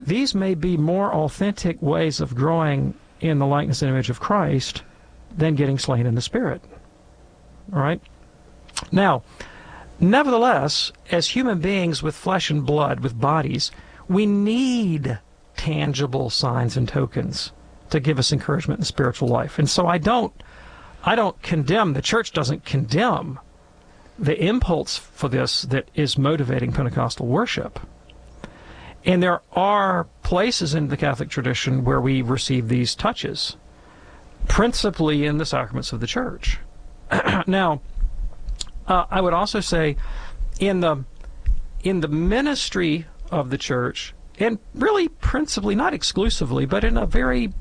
these may be more authentic ways of growing in the likeness and image of Christ than getting slain in the Spirit. All right? Now, nevertheless, as human beings with flesh and blood, with bodies, we need tangible signs and tokens to give us encouragement in spiritual life. And so I don't condemn, the church doesn't condemn the impulse for this that is motivating Pentecostal worship. And there are places in the Catholic tradition where we receive these touches, principally in the sacraments of the church. Now, I would also say in the ministry of the church, and really principally, not exclusively, but in a very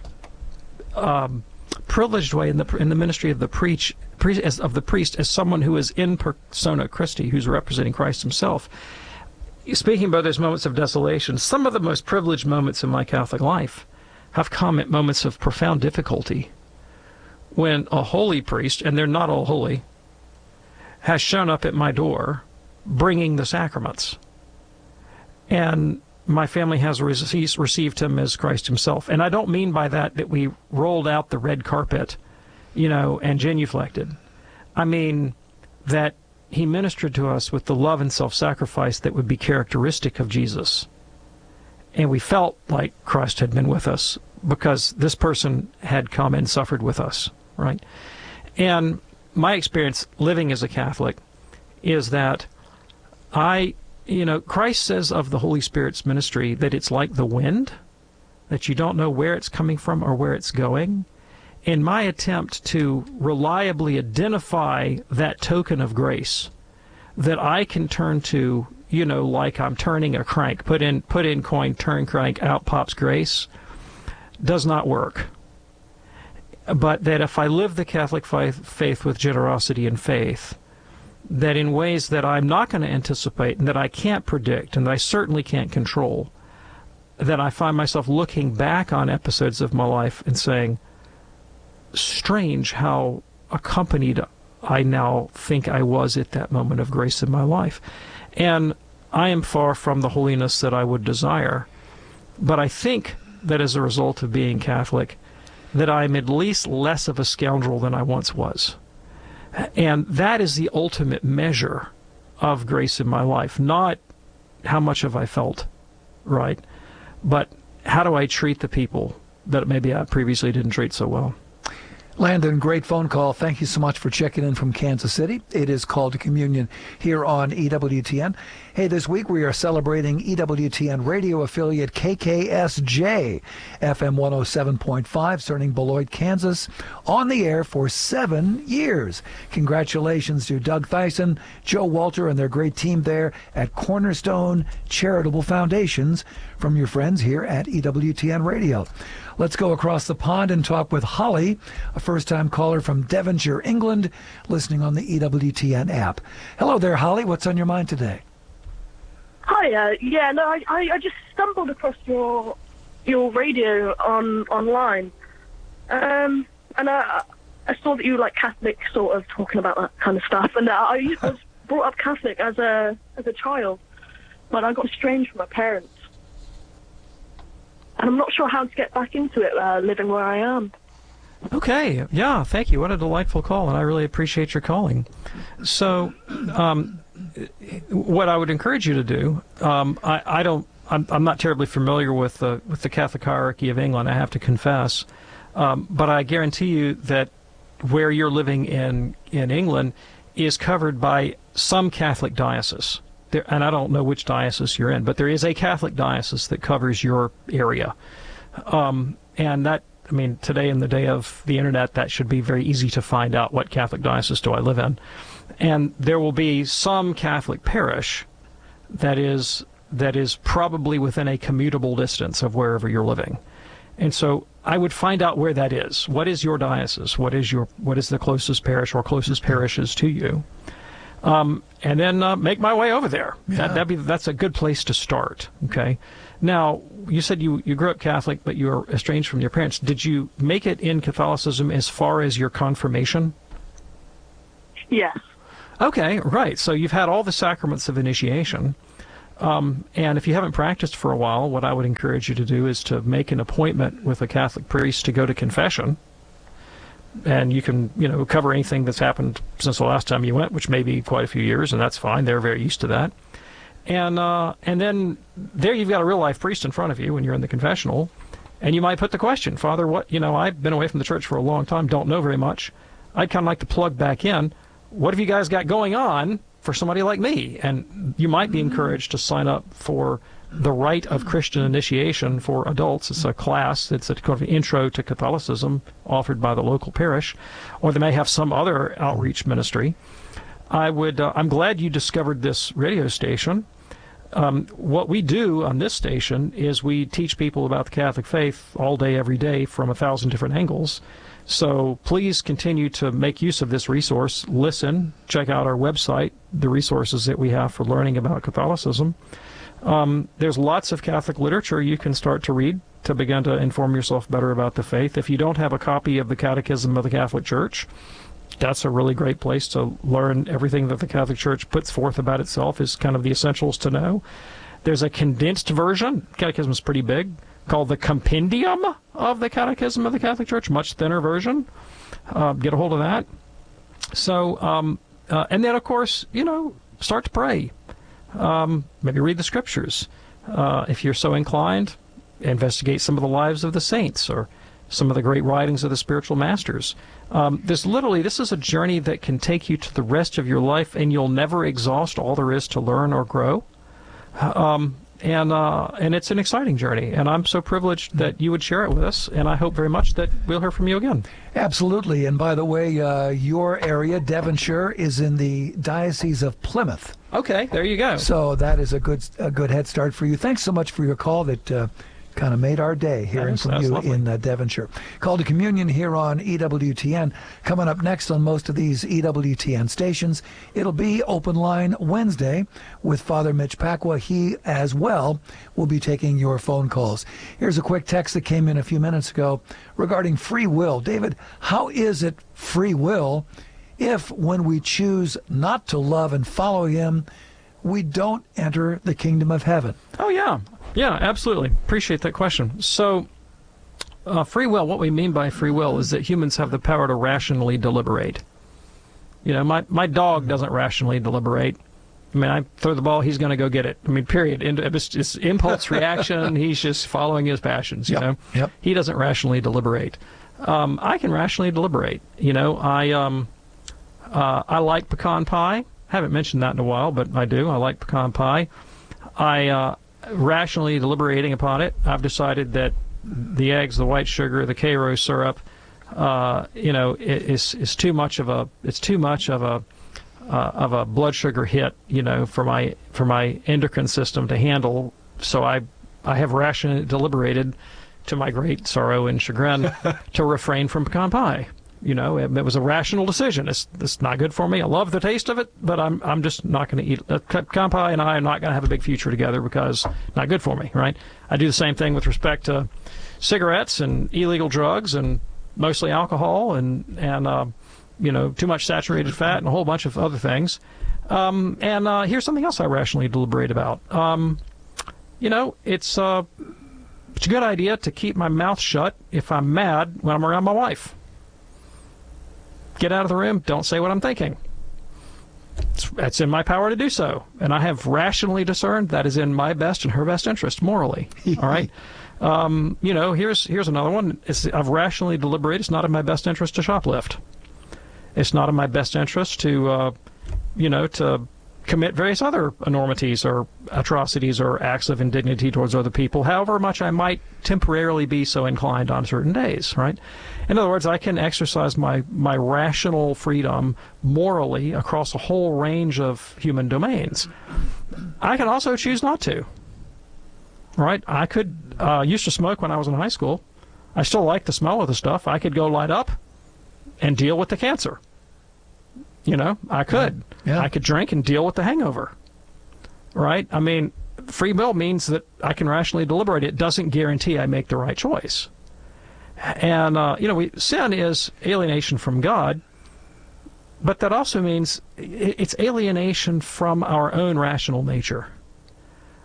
privileged way in the ministry of the priest as someone who is in persona Christi, who's representing Christ himself. Speaking about those moments of desolation, some of the most privileged moments in my Catholic life have come at moments of profound difficulty, when a holy priest, and they're not all holy, has shown up at my door bringing the sacraments. And my family has received him as Christ himself. And I don't mean by that we rolled out the red carpet, and genuflected. I mean that he ministered to us with the love and self-sacrifice that would be characteristic of Jesus. And we felt like Christ had been with us because this person had come and suffered with us, right? And my experience living as a Catholic is that Christ says of the Holy Spirit's ministry that it's like the wind, that you don't know where it's coming from or where it's going. In my attempt to reliably identify that token of grace that I can turn to, like I'm turning a crank, put in coin, turn crank, out pops grace, does not work. But that if I live the Catholic faith with generosity and faith, that in ways that I'm not going to anticipate and that I can't predict and that I certainly can't control, that I find myself looking back on episodes of my life and saying, strange how accompanied I now think I was at that moment of grace in my life. And I am far from the holiness that I would desire. But I think that as a result of being Catholic, that I'm at least less of a scoundrel than I once was. And that is the ultimate measure of grace in my life. Not how much have I felt right, but how do I treat the people that maybe I previously didn't treat so well. Landon, great phone call. Thank you so much for checking in from Kansas City. It is Call to Communion here on EWTN. Hey, this week we are celebrating EWTN radio affiliate KKSJ, FM 107.5, starting Beloit, Kansas, on the air for 7 years. Congratulations to Doug Thyssen, Joe Walter, and their great team there at Cornerstone Charitable Foundations from your friends here at EWTN Radio. Let's go across the pond and talk with Holly, a first-time caller from Devonshire, England, listening on the EWTN app. Hello there, Holly. What's on your mind today? Hi. I just stumbled across your radio online, and I saw that you were like Catholic, sort of talking about that kind of stuff. And I was brought up Catholic as a child, but I got estranged from my parents. And I'm not sure how to get back into it, living where I am. Okay. Yeah, thank you. What a delightful call, and I really appreciate your calling. So, what I would encourage you to do, I'm not terribly familiar with the Catholic hierarchy of England, I have to confess, but I guarantee you that where you're living in England is covered by some Catholic diocese. And I don't know which diocese you're in, but there is a Catholic diocese that covers your area. And that, I mean, today in the day of the internet, that should be very easy to find out what Catholic diocese do I live in. And there will be some Catholic parish that is probably within a commutable distance of wherever you're living. And so I would find out where that is. What is your diocese? What is the closest parish or closest parishes to you? And then make my way over there. Yeah. That's a good place to start. Okay. Now, you said you grew up Catholic, but you were estranged from your parents. Did you make it in Catholicism as far as your confirmation? Yes. Okay, right. So you've had all the sacraments of initiation. And if you haven't practiced for a while, what I would encourage you to do is to make an appointment with a Catholic priest to go to confession. And you can, cover anything that's happened since the last time you went, which may be quite a few years, and that's fine. They're very used to that. And then there you've got a real-life priest in front of you when you're in the confessional, and you might put the question, Father, I've been away from the church for a long time, don't know very much. I'd kind of like to plug back in. What have you guys got going on for somebody like me? And you might be encouraged to sign up for the Rite of Christian Initiation for adults. It's a class. It's a kind of intro to Catholicism offered by the local parish, or they may have some other outreach ministry. I'm glad you discovered this radio station. What we do on this station is we teach people about the Catholic faith all day, every day, from 1,000 different angles. So please continue to make use of this resource. Listen, check out our website, the resources that we have for learning about Catholicism. There's lots of Catholic literature you can start to read to begin to inform yourself better about the faith. If you don't have a copy of the Catechism of the Catholic Church, that's a really great place to learn everything that the Catholic Church puts forth about itself, is kind of the essentials to know. There's a condensed version, Catechism is pretty big, called the Compendium of the Catechism of the Catholic Church, much thinner version. Get a hold of that. So, and then, of course, start to pray. Maybe read the Scriptures. If you're so inclined, investigate some of the lives of the saints or some of the great writings of the spiritual masters. This is a journey that can take you to the rest of your life, and you'll never exhaust all there is to learn or grow. And it's an exciting journey, and I'm so privileged that you would share it with us, and I hope very much that we'll hear from you again. Absolutely. And by the way, your area, Devonshire, is in the Diocese of Plymouth. Okay, there you go. So that is a good head start for you. Thanks so much for your call that kind of made our day hearing from you in Devonshire. Call to Communion here on EWTN. Coming up next on most of these EWTN stations, it'll be Open Line Wednesday with Father Mitch Pacwa. He, as well, will be taking your phone calls. Here's a quick text that came in a few minutes ago regarding free will. David, how is it free will if, when we choose not to love and follow Him, we don't enter the kingdom of heaven? Oh, yeah. Yeah, absolutely. Appreciate that question. So, free will, what we mean by free will is that humans have the power to rationally deliberate. My dog doesn't rationally deliberate. I mean, I throw the ball, he's going to go get it. I mean, period. It's impulse reaction. He's just following his passions, you know. Yep. He doesn't rationally deliberate. I can rationally deliberate. I like pecan pie. Haven't mentioned that in a while, but I do. I like pecan pie. Rationally deliberating upon it, I've decided that the eggs, the white sugar, the Karo syrup, is too much of a blood sugar hit, for my endocrine system to handle. So I have rationally deliberated, to my great sorrow and chagrin, to refrain from pecan pie. It was a rational decision. It's not good for me. I love the taste of it, but I'm just not going to eat it. Pecan pie and I are not going to have a big future together because it's not good for me, right? I do the same thing with respect to cigarettes and illegal drugs and mostly alcohol and too much saturated fat and a whole bunch of other things. Here's something else I rationally deliberate about. It's a good idea to keep my mouth shut if I'm mad when I'm around my wife. Get out of the room, don't say what I'm thinking. It's in my power to do so. And I have rationally discerned that is in my best and her best interest, morally. All right? Here's another one. I've rationally deliberated. It's not in my best interest to shoplift. It's not in my best interest to commit various other enormities or atrocities or acts of indignity towards other people, however much I might temporarily be so inclined on certain days, right? In other words, I can exercise my rational freedom morally across a whole range of human domains. I can also choose not to, right? I could used to smoke when I was in high school. I still like the smell of the stuff. I could go light up and deal with the cancer. I could. Yeah. I could drink and deal with the hangover, right? I mean, free will means that I can rationally deliberate. It doesn't guarantee I make the right choice. And, sin is alienation from God, but that also means it's alienation from our own rational nature.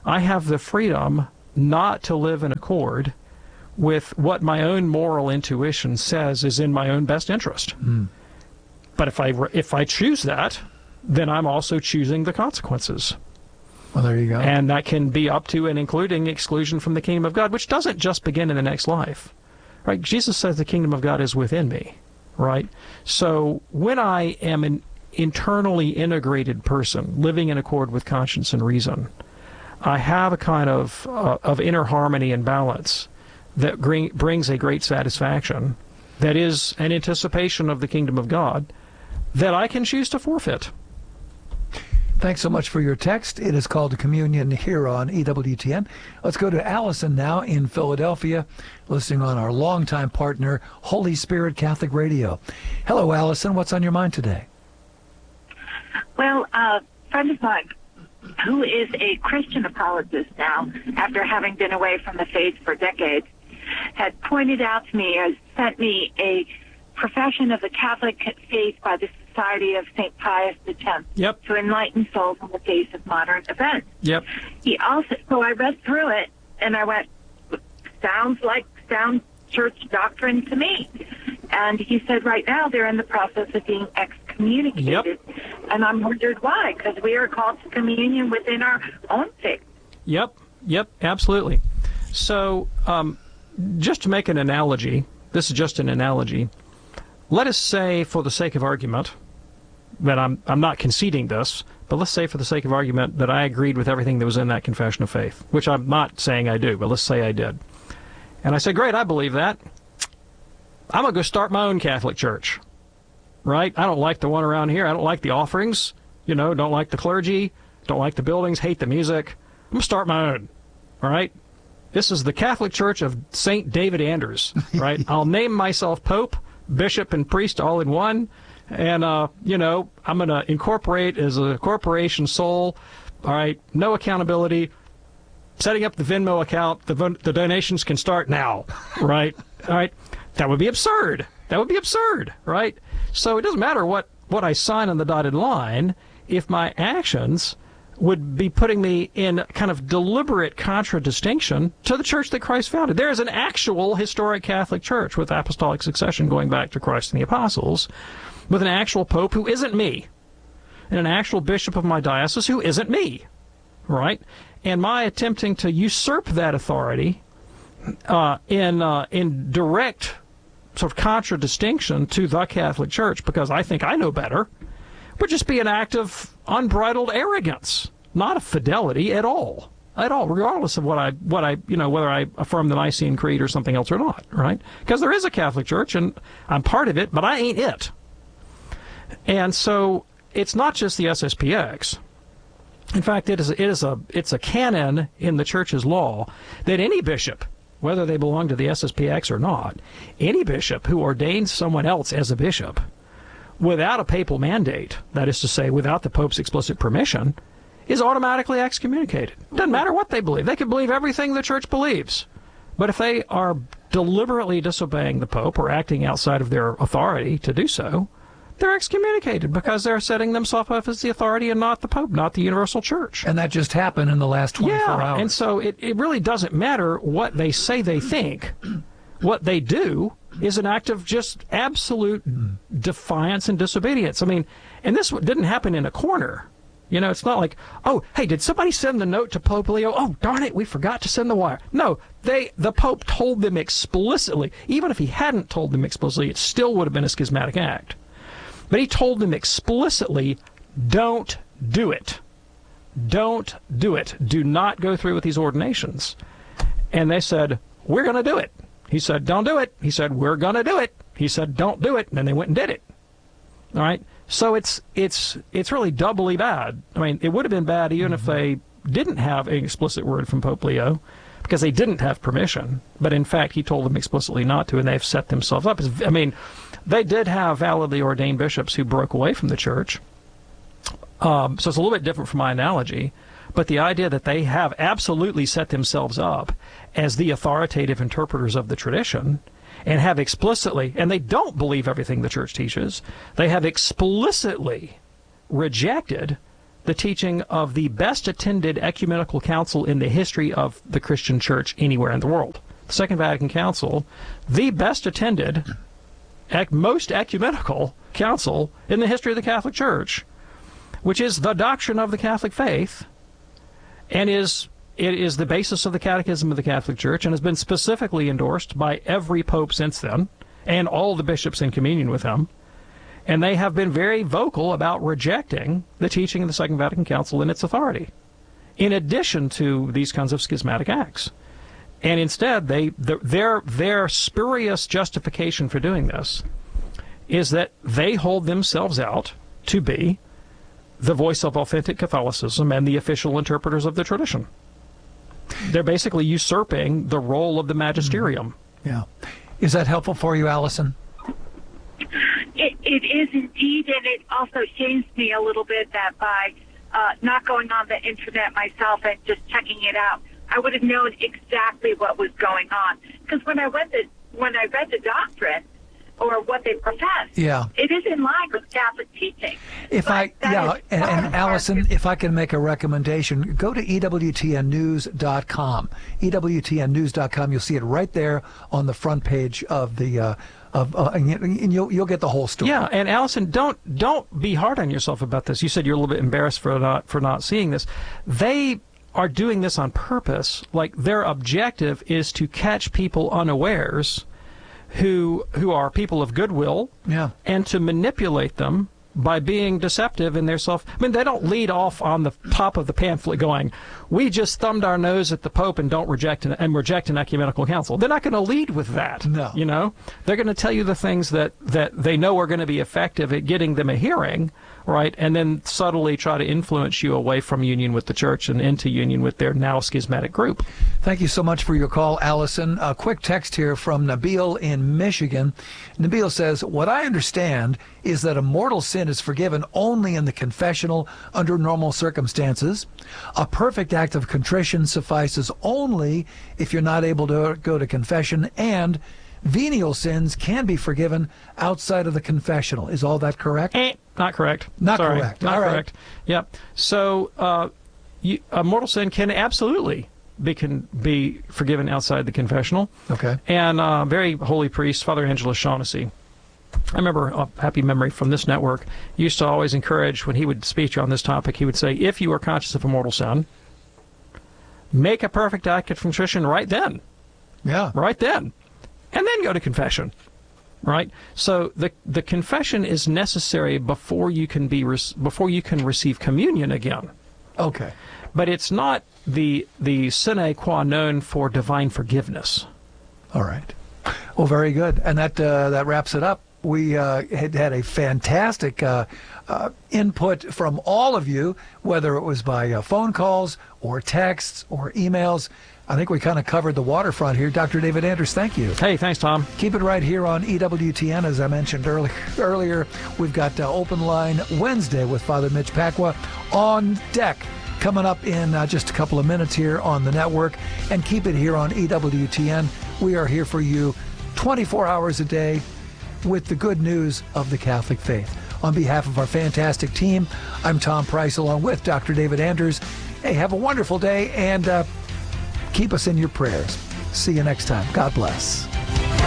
I have the freedom not to live in accord with what my own moral intuition says is in my own best interest. But if I choose that, then I'm also choosing the consequences. Well, there you go. And that can be up to and including exclusion from the kingdom of God, which doesn't just begin in the next life. Right? Jesus says the kingdom of God is within me. Right? So when I am an internally integrated person, living in accord with conscience and reason, I have a kind of inner harmony and balance that brings a great satisfaction, that is an anticipation of the kingdom of God, that I can choose to forfeit. Thanks so much for your text. It is called Communion here on EWTN. Let's go to Allison now in Philadelphia, listening on our longtime partner, Holy Spirit Catholic Radio. Hello, Allison. What's on your mind today? Well, a friend of mine who is a Christian apologist now, after having been away from the faith for decades, had pointed out to me, has sent me a profession of the Catholic faith by the Society of St. Pius X to enlighten souls in the face of modern events. He also, so I read through it and I went, sounds like sound church doctrine to me. And he said right now they're in the process of being excommunicated. And I'm wondered why, because we are called to communion within our own faith. Yep, absolutely. So just to make an analogy, this is just an analogy. Let us say, for the sake of argument, that I'm not conceding this, but let's say for the sake of argument that I agreed with everything that was in that confession of faith, which I'm not saying I do, but let's say I did. And I said, great, I believe that. I'm going to go start my own Catholic church, right? I don't like the one around here. I don't like the offerings, don't like the clergy, don't like the buildings, hate the music. I'm going to start my own, all right? This is the Catholic Church of St. David Anders, right? I'll name myself Pope, Bishop, and Priest all in one. And, I'm going to incorporate as a corporation soul, all right, no accountability, setting up the Venmo account, the donations can start now, right? All right, that would be absurd. Right? So it doesn't matter what I sign on the dotted line if my actions would be putting me in kind of deliberate contradistinction to the church that Christ founded. There is an actual historic Catholic church with apostolic succession going back to Christ and the apostles, with an actual pope who isn't me, and an actual bishop of my diocese who isn't me, right? And my attempting to usurp that authority in direct sort of contradistinction to the Catholic Church, because I think I know better, would just be an act of unbridled arrogance, not of fidelity at all, regardless of what I whether I affirm the Nicene Creed or something else or not, right? Because there is a Catholic Church and I'm part of it, but I ain't it. And so it's not just the SSPX. In fact, it's a canon in the Church's law that any bishop, whether they belong to the SSPX or not, any bishop who ordains someone else as a bishop without a papal mandate, that is to say, without the Pope's explicit permission, is automatically excommunicated. Doesn't matter what they believe. They can believe everything the Church believes. But if they are deliberately disobeying the Pope or acting outside of their authority to do so, they're excommunicated because they're setting themselves up as the authority and not the Pope, not the universal church. And that just happened in the last 24 hours. And so it really doesn't matter what they say they think. What they do is an act of just absolute defiance and disobedience. I mean, and this didn't happen in a corner. It's not like, oh, hey, did somebody send the note to Pope Leo? Oh, darn it, we forgot to send the wire. No, the Pope told them explicitly. Even if he hadn't told them explicitly, it still would have been a schismatic act. But he told them explicitly, don't do it. Don't do it. Do not go through with these ordinations. And they said, we're going to do it. He said, don't do it. He said, we're going to do it. He said, don't do it. And then they went and did it. All right? So it's really doubly bad. I mean, it would have been bad even if they didn't have an explicit word from Pope Leo, because they didn't have permission. But in fact, he told them explicitly not to, and they've set themselves up. I mean, they did have validly ordained bishops who broke away from the church. So it's a little bit different from my analogy. But the idea that they have absolutely set themselves up as the authoritative interpreters of the tradition and have explicitly, and they don't believe everything the church teaches, they have explicitly rejected the teaching of the best attended ecumenical council in the history of the Christian church anywhere in the world. The Second Vatican Council, the best attended, most ecumenical council in the history of the Catholic Church, which is the doctrine of the Catholic faith, and it is the basis of the Catechism of the Catholic Church, and has been specifically endorsed by every pope since then, and all the bishops in communion with him. And they have been very vocal about rejecting the teaching of the Second Vatican Council and its authority, in addition to these kinds of schismatic acts. And instead, their spurious justification for doing this is that they hold themselves out to be the voice of authentic Catholicism and the official interpreters of the tradition. They're basically usurping the role of the magisterium. Yeah. Is that helpful for you, Allison? It is indeed, and it also shames me a little bit that by not going on the internet myself and just checking it out, I would have known exactly what was going on. Because when I read the doctrine or what they profess, it is in line with Catholic teaching. And Allison, if I can make a recommendation, go to EWTNnews.com. EWTNnews.com. You'll see it right there on the front page of the. And you'll get the whole story. Yeah, and Allison, don't be hard on yourself about this. You said you're a little bit embarrassed for not seeing this. They are doing this on purpose. Like, their objective is to catch people unawares who are people of goodwill, and to manipulate them by being deceptive in their they don't lead off on the top of the pamphlet going, we just thumbed our nose at the Pope and don't reject an ecumenical council. They're not going to lead with that. No. You know? They're going to tell you the things that they know are going to be effective at getting them a hearing, right? And then subtly try to influence you away from union with the church and into union with their now schismatic group. Thank you so much for your call, Allison. A quick text here from Nabil in Michigan. Nabil says, what I understand is that a mortal sin is forgiven only in the confessional under normal circumstances. A perfect act of contrition suffices only if you're not able to go to confession, and venial sins can be forgiven outside of the confessional. Is all that correct? Not correct. Not Sorry, correct. Not all correct. Right. Yep. So a mortal sin can absolutely be forgiven outside the confessional. Okay. And very holy priest, Father Angelus Shaughnessy, I remember a happy memory from this network, used to always encourage, when he would speak on this topic, he would say, if you are conscious of a mortal sin, make a perfect act of contrition right then. Yeah. Right then. And then go to confession. Right? So the confession is necessary before you can receive communion again. Okay. But it's not the sine qua non for divine forgiveness. All right. Well, very good. And that wraps it up. We had a fantastic input from all of you, whether it was by phone calls or texts or emails. I think we kind of covered the waterfront here. Dr. David Anders, thank you. Hey, thanks, Tom. Keep it right here on EWTN. As I mentioned earlier, we've got Open Line Wednesday with Father Mitch Pacwa on deck, coming up in just a couple of minutes here on the network. And keep it here on EWTN. We are here for you 24 hours a day with the good news of the Catholic faith. On behalf of our fantastic team, I'm Tom Price along with Dr. David Anders. Hey, have a wonderful day, and keep us in your prayers. See you next time. God bless.